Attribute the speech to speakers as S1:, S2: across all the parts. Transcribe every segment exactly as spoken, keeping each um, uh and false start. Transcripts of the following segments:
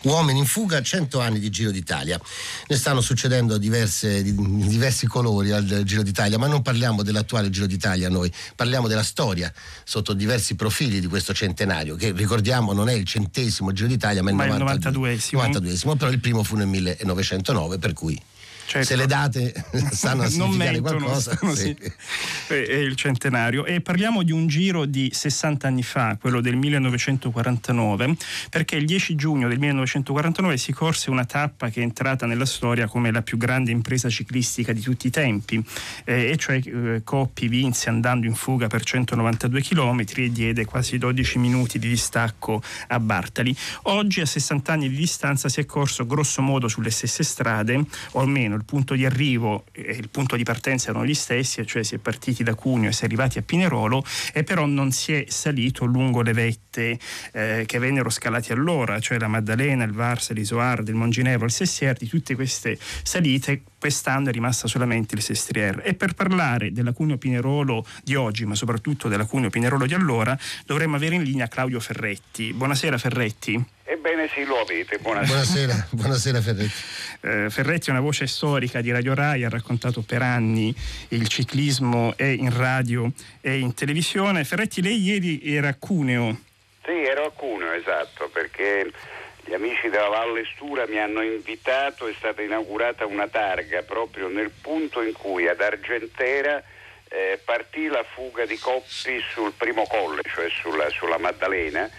S1: Uomini in fuga, cento anni di Giro d'Italia. Ne stanno succedendo diverse, di, diversi colori al Giro d'Italia, ma non parliamo dell'attuale Giro d'Italia noi, parliamo della storia sotto diversi profili di questo centenario, che ricordiamo non è il centesimo Giro d'Italia, ma il,
S2: ma il
S1: novantaduesimo. novantaduesimo, però il primo fu nel millenovecentonove, per cui... Certo. Se le date stanno a significare qualcosa,
S2: stanno, sì. Sì. È il centenario. E parliamo di un giro di sessanta anni fa, quello del millenovecentoquarantanove, perché il dieci giugno del millenovecentoquarantanove si corse una tappa che è entrata nella storia come la più grande impresa ciclistica di tutti i tempi, eh, e cioè eh, Coppi vinse andando in fuga per centonovantadue chilometri e diede quasi dodici minuti di distacco a Bartali. Oggi, a sessanta anni di distanza, si è corso grosso modo sulle stesse strade, o almeno il punto di arrivo e il punto di partenza erano gli stessi, cioè si è partiti da Cuneo e si è arrivati a Pinerolo, e però non si è salito lungo le vette eh, che vennero scalate allora, cioè la Maddalena, il Varsa, l'Isoardo, il Monginevro, il Sestier. Di tutte queste salite quest'anno è rimasta solamente il Sestriere. E per parlare della Cuneo Pinerolo di oggi, ma soprattutto della Cuneo Pinerolo di allora, dovremmo avere in linea Claudio Ferretti. Buonasera Ferretti.
S3: Ebbene sì, lo avete, buonasera.
S1: Buonasera, buonasera Ferretti.
S2: Eh, Ferretti è una voce storica di Radio Rai, ha raccontato per anni il ciclismo e in radio e in televisione. Ferretti, lei ieri era a Cuneo.
S3: Sì, ero a Cuneo, esatto, perché gli amici della Valle Stura mi hanno invitato, è stata inaugurata una targa proprio nel punto in cui ad Argentera eh, partì la fuga di Coppi sul primo colle, cioè sulla, sulla Maddalena,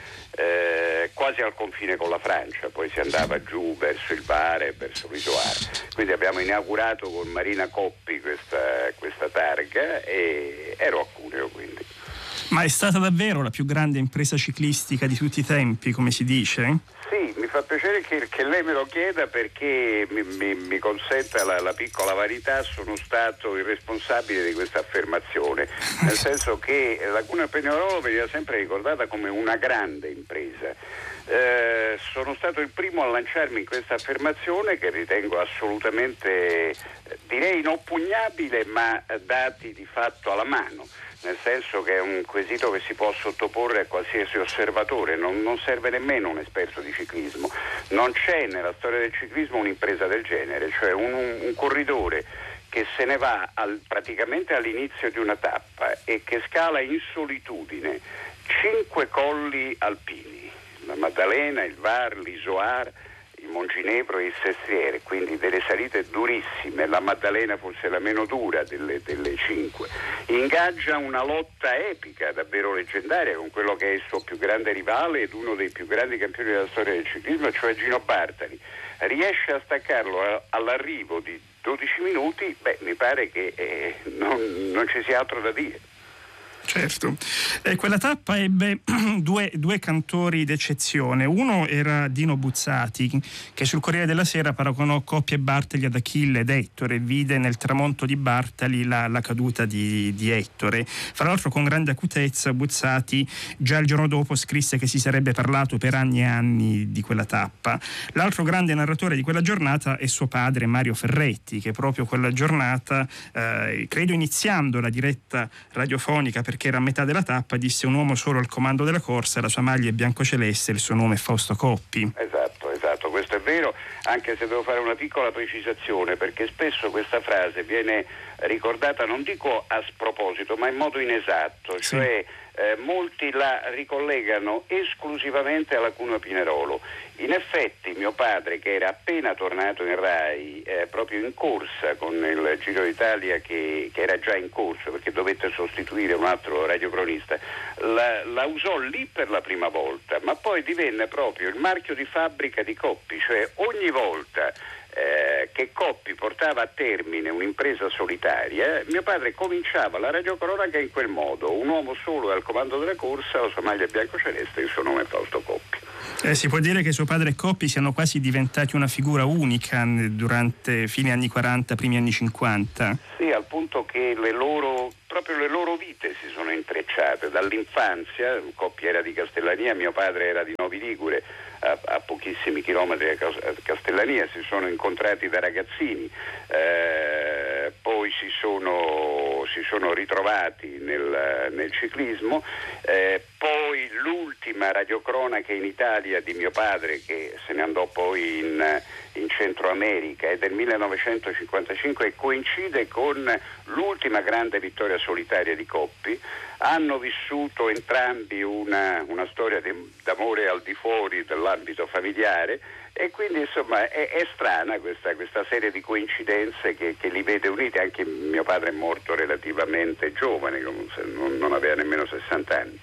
S3: Eh, quasi al confine con la Francia, poi si andava giù verso il Vare, verso l'Isoar. Quindi abbiamo inaugurato con Marina Coppi questa, questa targa e ero a Cuneo, quindi.
S2: Ma è stata davvero la più grande impresa ciclistica di tutti i tempi, come si dice?
S3: Sì, mi fa piacere che, che lei me lo chieda, perché mi, mi, mi consenta la, la piccola verità, sono stato il responsabile di questa affermazione, nel senso che la Cuneo Pinerolo veniva sempre ricordata come una grande impresa. Eh, sono stato il primo a lanciarmi in questa affermazione, che ritengo assolutamente, direi inoppugnabile, ma dati di fatto alla mano. Nel senso che è un quesito che si può sottoporre a qualsiasi osservatore, non, non serve nemmeno un esperto di ciclismo. Non c'è nella storia del ciclismo un'impresa del genere, cioè un, un, un corridore che se ne va al, praticamente all'inizio di una tappa e che scala in solitudine cinque colli alpini, la Maddalena, il Var, l'Isoar, il Monginevro e il Sestriere, quindi delle salite durissime. La Maddalena forse la meno dura delle, delle cinque. Ingaggia una lotta epica, davvero leggendaria, con quello che è il suo più grande rivale ed uno dei più grandi campioni della storia del ciclismo, cioè Gino Bartali. Riesce a staccarlo all'arrivo di dodici minuti, beh, mi pare che eh, non, non ci sia altro da dire.
S2: Certo, eh, quella tappa ebbe due, due cantori d'eccezione. Uno era Dino Buzzati, che sul Corriere della Sera paragonò Coppi e Bartali ad Achille ed Ettore e vide nel tramonto di Bartali la, la caduta di, di Ettore. Fra l'altro, con grande acutezza, Buzzati già il giorno dopo scrisse che si sarebbe parlato per anni e anni di quella tappa. L'altro grande narratore di quella giornata è suo padre Mario Ferretti, che proprio quella giornata, eh, credo iniziando la diretta radiofonica, perché era a metà della tappa, disse: un uomo solo al comando della corsa, la sua maglia è biancoceleste, il suo nome è Fausto Coppi.
S3: Esatto, esatto, questo è vero, anche se devo fare una piccola precisazione, perché spesso questa frase viene ricordata, non dico a sproposito, ma in modo inesatto, sì. Cioè eh, molti la ricollegano esclusivamente alla Cuneo Pinerolo. In effetti mio padre, che era appena tornato in Rai, eh, proprio in corsa con il Giro d'Italia, che, che era già in corso perché dovette sostituire un altro radiocronista, la, la usò lì per la prima volta, ma poi divenne proprio il marchio di fabbrica di Coppi, cioè ogni volta Eh, che Coppi portava a termine un'impresa solitaria, mio padre cominciava la radiocronaca in quel modo: un uomo solo al comando della corsa, la sua maglia biancoceleste, il suo nome è Fausto Coppi.
S2: Eh, si può dire che suo padre e Coppi siano quasi diventati una figura unica durante fine anni quaranta, primi anni cinquanta.
S3: Sì, al punto che le loro, proprio le loro vite si sono intrecciate dall'infanzia. Coppi era di Castellania, mio padre era di Novi Ligure, a, a pochissimi chilometri da Castellania, si sono incontrati da ragazzini, eh, poi si sono, si sono ritrovati nel, nel ciclismo, eh, poi poi l'ultima radiocronaca in Italia di mio padre, che se ne andò poi in, in Centro America, è del millenovecentocinquantacinque e coincide con l'ultima grande vittoria solitaria di Coppi. Hanno vissuto entrambi una, una storia di, d'amore al di fuori dell'ambito familiare, e quindi insomma è, è strana questa, questa serie di coincidenze che, che li vede uniti. Anche mio padre è morto relativamente giovane, non, non aveva nemmeno sessanta anni.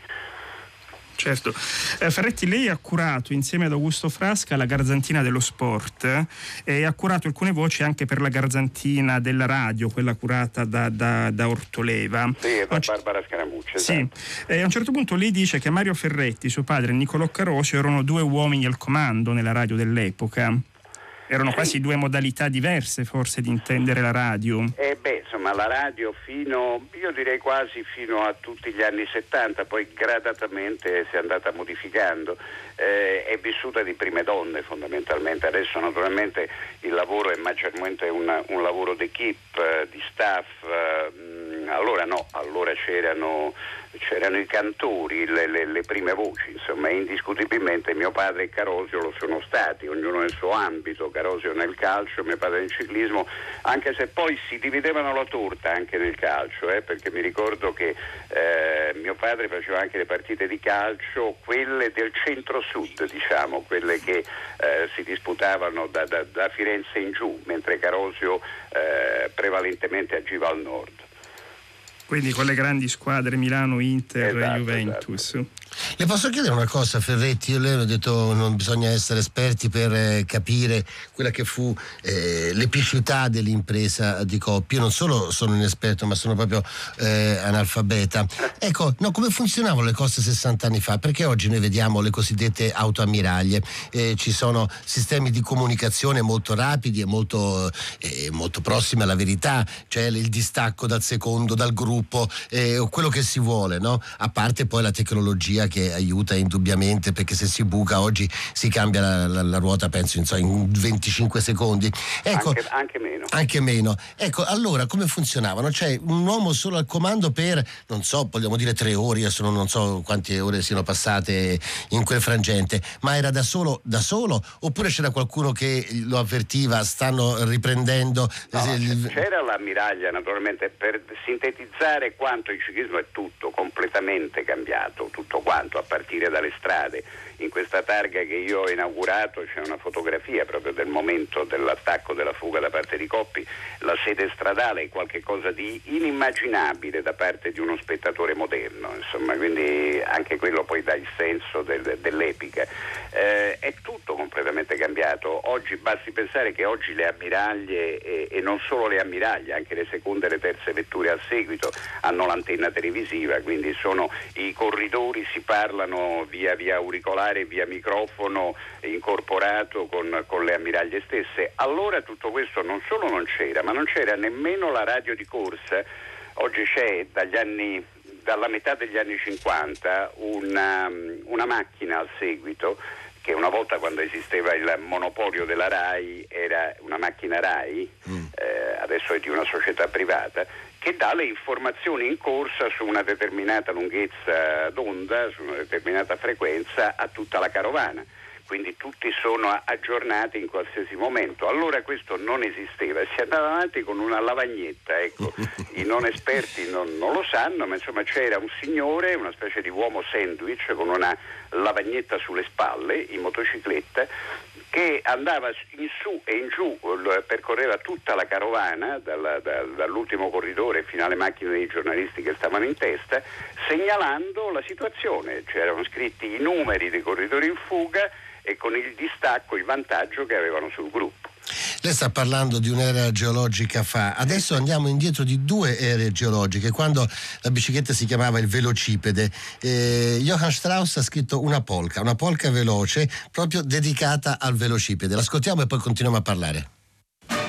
S2: Certo. Eh, Ferretti, lei ha curato insieme ad Augusto Frasca la Garzantina dello Sport eh, e ha curato alcune voci anche per la Garzantina della radio, quella curata da, da, da Ortoleva.
S3: Sì, da
S2: c-
S3: Barbara Scaramucci.
S2: Sì.
S3: Esatto.
S2: E a un certo punto lei dice che Mario Ferretti, suo padre e Niccolò Carosio erano due uomini al comando nella radio dell'epoca. Erano
S3: sì.
S2: quasi due modalità diverse forse di intendere la radio.
S3: Eh beh, insomma, la radio fino, io direi quasi fino a tutti gli anni settanta, poi gradatamente si è andata modificando, eh, è vissuta di prime donne fondamentalmente. Adesso naturalmente il lavoro è maggiormente un, un lavoro d'equipe, eh, di staff, eh, allora no, allora c'erano c'erano i cantori, le, le, le prime voci, insomma, indiscutibilmente mio padre e Carosio lo sono stati, ognuno nel suo ambito, Carosio nel calcio, mio padre nel ciclismo, anche se poi si dividevano la torta anche nel calcio, eh, perché mi ricordo che eh, mio padre faceva anche le partite di calcio, quelle del centro-sud, diciamo, quelle che eh, si disputavano da, da, da Firenze in giù, mentre Carosio eh, prevalentemente agiva al nord.
S2: Quindi con le grandi squadre Milano, Inter,
S3: esatto,
S2: Juventus.
S3: Esatto.
S1: Le posso chiedere una cosa, Ferretti? Io le ho detto non bisogna essere esperti per eh, capire quella che fu eh, l'epicità dell'impresa di Coppi. Io non solo sono inesperto, ma sono proprio eh, analfabeta. Ecco, no, come funzionavano le cose sessanta anni fa? Perché oggi noi vediamo le cosiddette autoammiraglie, eh, ci sono sistemi di comunicazione molto rapidi e molto, eh, molto prossimi alla verità, cioè il distacco dal secondo, dal gruppo, eh, quello che si vuole, no? A parte poi la tecnologia che aiuta indubbiamente, perché se si buca oggi si cambia la, la, la ruota, penso in, so, in venticinque secondi. Ecco,
S3: anche, anche meno.
S1: Anche meno. Ecco, allora come funzionavano? Cioè un uomo solo al comando per, non so, vogliamo dire tre ore, adesso non, non so quante ore siano passate in quel frangente, ma era da solo, da solo oppure c'era qualcuno che lo avvertiva, stanno riprendendo?
S3: No, c'era l'ammiraglia, naturalmente, per sintetizzare quanto il ciclismo è tutto completamente cambiato, tutto quanto, a partire dalle strade. In questa targa che io ho inaugurato c'è una fotografia proprio del momento dell'attacco, della fuga da parte di Coppi. La sede stradale è qualcosa di inimmaginabile da parte di uno spettatore moderno, insomma, quindi anche quello poi dà il senso del, dell'epica. Eh, è tutto completamente cambiato. Oggi basti pensare che oggi le ammiraglie e, e non solo le ammiraglie, anche le seconde e le terze vetture al seguito hanno l'antenna televisiva, quindi sono i corridori, si parlano via via auricolare, via microfono incorporato con, con le ammiraglie stesse. Allora tutto questo non solo non c'era, ma non c'era nemmeno la radio di corsa. Oggi c'è dagli anni, dalla metà degli anni cinquanta una, una macchina al seguito che una volta, quando esisteva il monopolio della RAI, era una macchina RAI, mm. eh, adesso è di una società privata, che dà le informazioni in corsa su una determinata lunghezza d'onda, su una determinata frequenza a tutta la carovana. Quindi tutti sono aggiornati in qualsiasi momento. Allora questo non esisteva, si andava avanti con una lavagnetta, ecco. I non esperti non, non lo sanno, ma insomma c'era un signore, una specie di uomo sandwich con una lavagnetta sulle spalle, in motocicletta, che andava in su e in giù, percorreva tutta la carovana, dalla, da, dall'ultimo corridore fino alle macchine dei giornalisti che stavano in testa, segnalando la situazione. C'erano scritti i numeri dei corridori in fuga e con il distacco, il vantaggio che avevano sul gruppo.
S1: Lei sta parlando di un'era geologica fa, adesso andiamo indietro di due ere geologiche, quando la bicicletta si chiamava il velocipede. eh, Johann Strauss ha scritto una polka, una polka veloce proprio dedicata al velocipede. L'ascoltiamo e poi continuiamo a parlare.